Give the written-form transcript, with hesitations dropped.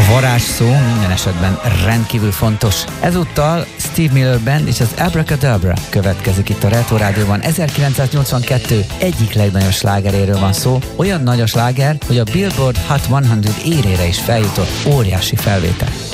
varázs szó minden esetben rendkívül fontos. Ezúttal Steve Miller Band és az Abracadabra következik itt a Retro Rádióban. 1982 egyik legnagyobb slágeréről van szó, olyan nagy a sláger, hogy a Billboard Hot 100 érére is feljutott, óriási felvétel.